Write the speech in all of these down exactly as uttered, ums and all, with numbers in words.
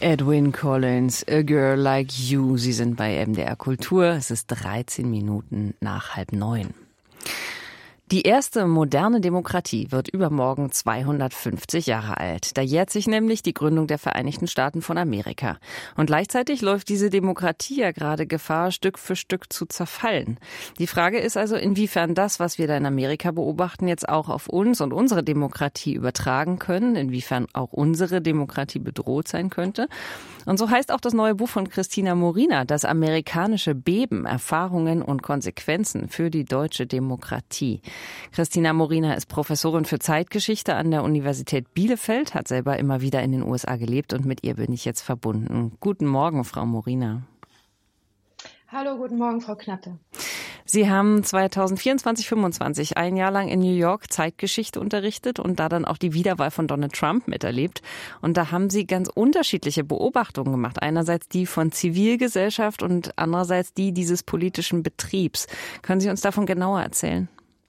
Edwyn Collins, A Girl Like You. Sie sind bei M D R Kultur. Es ist dreizehn Minuten nach halb neun. Die erste moderne Demokratie wird übermorgen zweihundertfünfzig Jahre alt. Da jährt sich nämlich die Gründung der Vereinigten Staaten von Amerika. Und gleichzeitig läuft diese Demokratie ja gerade Gefahr, Stück für Stück zu zerfallen. Die Frage ist also, inwiefern das, was wir da in Amerika beobachten, jetzt auch auf uns und unsere Demokratie übertragen können, inwiefern auch unsere Demokratie bedroht sein könnte. Und so heißt auch das neue Buch von Christina Morina, Das amerikanische Beben, Erfahrungen und Konsequenzen für die deutsche Demokratie. Christina Morina ist Professorin für Zeitgeschichte an der Universität Bielefeld, hat selber immer wieder in den U S A gelebt und mit ihr bin ich jetzt verbunden. Guten Morgen, Frau Morina. Hallo, guten Morgen, Frau Knappe. Sie haben zweitausendvierundzwanzig fünfundzwanzig ein Jahr lang in New York Zeitgeschichte unterrichtet und da dann auch die Wiederwahl von Donald Trump miterlebt. Und da haben Sie ganz unterschiedliche Beobachtungen gemacht. Einerseits die von Zivilgesellschaft und andererseits die dieses politischen Betriebs. Können Sie uns davon genauer erzählen?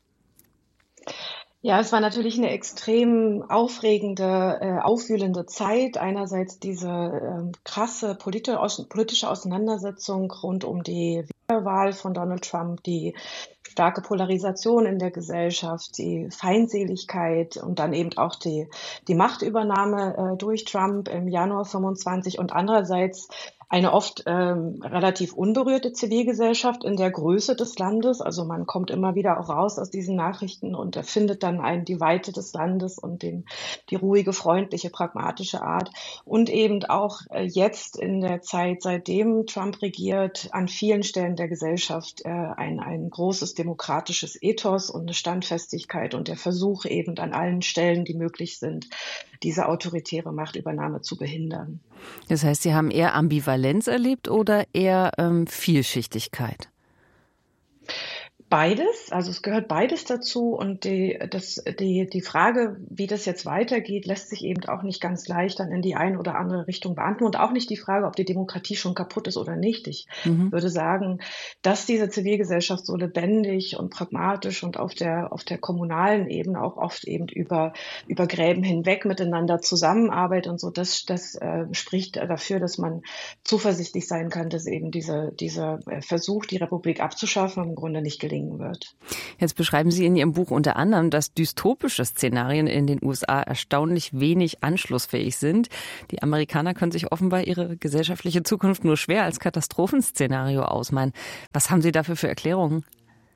Ja, es war natürlich eine extrem aufregende, äh, aufwühlende Zeit. Einerseits diese äh, krasse politi- aus- politische Auseinandersetzung rund um die Wiederwahl von Donald Trump, die starke Polarisation in der Gesellschaft, die Feindseligkeit und dann eben auch die, die Machtübernahme äh, durch Trump im Januar fünfundzwanzig und andererseits eine oft ähm, relativ unberührte Zivilgesellschaft in der Größe des Landes. Also man kommt immer wieder auch raus aus diesen Nachrichten und erfindet dann einen, die Weite des Landes und den, die ruhige, freundliche, pragmatische Art. Und eben auch äh, jetzt in der Zeit, seitdem Trump regiert, an vielen Stellen der Gesellschaft äh, ein, ein großes demokratisches Ethos und eine Standfestigkeit und der Versuch eben an allen Stellen, die möglich sind, diese autoritäre Machtübernahme zu behindern. Das heißt, Sie haben eher Ambivalenz erlebt oder eher ähm, Vielschichtigkeit? Beides, also es gehört beides dazu und die, das, die, die Frage, wie das jetzt weitergeht, lässt sich eben auch nicht ganz leicht dann in die eine oder andere Richtung beantworten und auch nicht die Frage, ob die Demokratie schon kaputt ist oder nicht. Ich mhm. würde sagen, dass diese Zivilgesellschaft so lebendig und pragmatisch und auf der, auf der kommunalen Ebene auch oft eben über, über Gräben hinweg miteinander zusammenarbeitet und so, das, das äh, spricht dafür, dass man zuversichtlich sein kann, dass eben diese, dieser Versuch, die Republik abzuschaffen, im Grunde nicht gelingt wird. Jetzt beschreiben Sie in Ihrem Buch unter anderem, dass dystopische Szenarien in den U S A erstaunlich wenig anschlussfähig sind. Die Amerikaner können sich offenbar ihre gesellschaftliche Zukunft nur schwer als Katastrophenszenario ausmalen. Was haben Sie dafür für Erklärungen?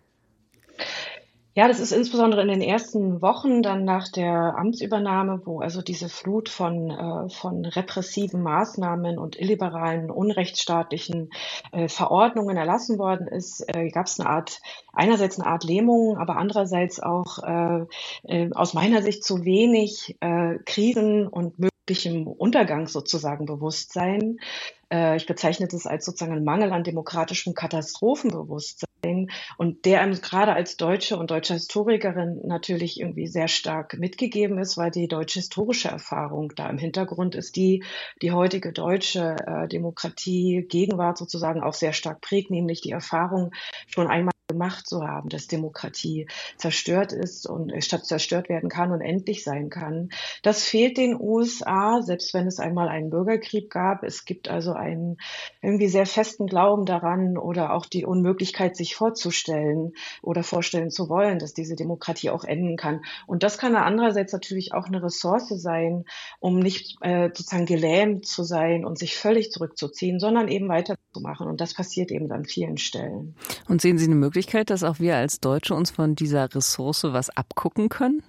Ja, das ist insbesondere in den ersten Wochen dann nach der Amtsübernahme, wo also diese Flut von, äh, von repressiven Maßnahmen und illiberalen, unrechtsstaatlichen äh, Verordnungen erlassen worden ist, äh, gab es eine Art, einerseits eine Art Lähmung, aber andererseits auch äh, äh, aus meiner Sicht zu wenig äh, Krisen und möglichem Untergang sozusagen Bewusstsein. Äh, ich bezeichne das als sozusagen einen Mangel an demokratischem Katastrophenbewusstsein. Und der einem gerade als Deutsche und deutsche Historikerin natürlich irgendwie sehr stark mitgegeben ist, weil die deutsche historische Erfahrung da im Hintergrund ist, die die heutige deutsche äh, Demokratie, Gegenwart sozusagen auch sehr stark prägt, nämlich die Erfahrung schon einmal gemacht zu haben, dass Demokratie zerstört ist und statt zerstört werden kann und endlich sein kann. Das fehlt den U S A, selbst wenn es einmal einen Bürgerkrieg gab. Es gibt also einen irgendwie sehr festen Glauben daran oder auch die Unmöglichkeit, sich vorzustellen oder vorstellen zu wollen, dass diese Demokratie auch enden kann. Und das kann andererseits natürlich auch eine Ressource sein, um nicht äh, sozusagen gelähmt zu sein und sich völlig zurückzuziehen, sondern eben weiterzumachen. Und das passiert eben an vielen Stellen. Und sehen Sie eine Möglichkeit, dass auch wir als Deutsche uns von dieser Ressource was abgucken können?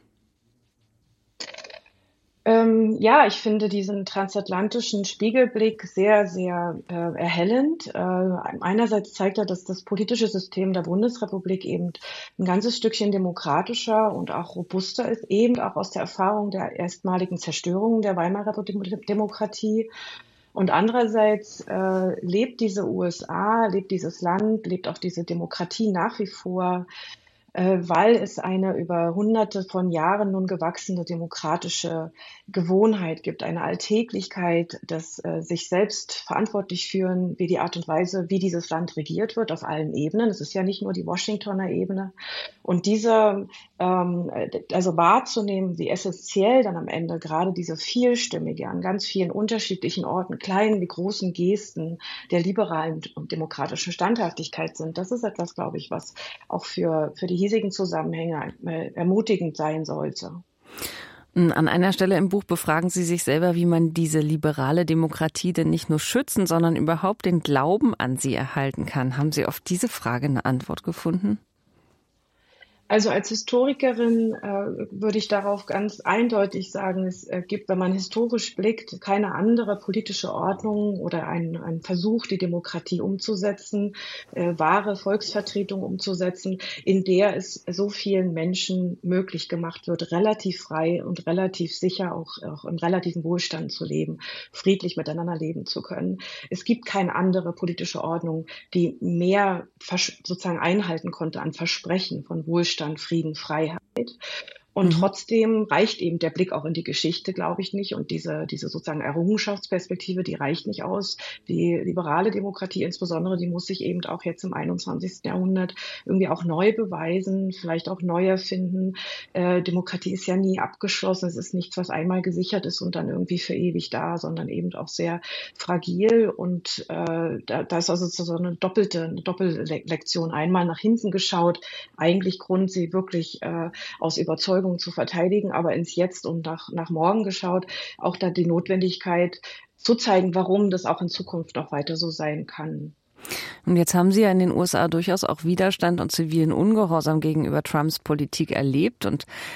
Ähm, ja, ich finde diesen transatlantischen Spiegelblick sehr, sehr äh, erhellend. Äh, einerseits zeigt er, dass das politische System der Bundesrepublik eben ein ganzes Stückchen demokratischer und auch robuster ist, eben auch aus der Erfahrung der erstmaligen Zerstörung der Weimarer Demokratie. Und andererseits äh, lebt diese U S A, lebt dieses Land, lebt auch diese Demokratie nach wie vor weil es eine über hunderte von Jahren nun gewachsene demokratische Gewohnheit gibt, eine Alltäglichkeit, das äh, sich selbst verantwortlich führen, wie die Art und Weise, wie dieses Land regiert wird auf allen Ebenen. Es ist ja nicht nur die Washingtoner Ebene. Und diese, ähm, also wahrzunehmen, wie essentiell dann am Ende gerade diese vielstimmige, an ganz vielen unterschiedlichen Orten, kleinen wie großen Gesten der liberalen und demokratischen Standhaftigkeit sind, das ist etwas, glaube ich, was auch für, für die hiesigen Zusammenhänge äh, ermutigend sein sollte. An einer Stelle im Buch befragen Sie sich selber, wie man diese liberale Demokratie denn nicht nur schützen, sondern überhaupt den Glauben an sie erhalten kann. Haben Sie auf diese Frage eine Antwort gefunden? Also als Historikerin äh, würde ich darauf ganz eindeutig sagen, es äh, gibt, wenn man historisch blickt, keine andere politische Ordnung oder ein, ein Versuch, die Demokratie umzusetzen, äh, wahre Volksvertretung umzusetzen, in der es so vielen Menschen möglich gemacht wird, relativ frei und relativ sicher auch, auch im relativen Wohlstand zu leben, friedlich miteinander leben zu können. Es gibt keine andere politische Ordnung, die mehr sozusagen einhalten konnte an Versprechen von Wohlstand, Frieden, Freiheit. Und mhm. trotzdem reicht eben der Blick auch in die Geschichte, glaube ich, nicht. Und diese, diese sozusagen Errungenschaftsperspektive, die reicht nicht aus. Die liberale Demokratie insbesondere, die muss sich eben auch jetzt im einundzwanzigsten Jahrhundert irgendwie auch neu beweisen, vielleicht auch neu erfinden. Äh, Demokratie ist ja nie abgeschlossen. Es ist nichts, was einmal gesichert ist und dann irgendwie für ewig da, sondern eben auch sehr fragil. Und äh, da, da ist also so eine doppelte eine Doppellektion. Einmal nach hinten geschaut, eigentlich Grund, sie wirklich äh, aus Überzeugung zu verteidigen, aber ins Jetzt und nach, nach morgen geschaut, auch da die Notwendigkeit zu zeigen, warum das auch in Zukunft noch weiter so sein kann. Und jetzt haben Sie ja in den U S A durchaus auch Widerstand und zivilen Ungehorsam gegenüber Trumps Politik erlebt. Und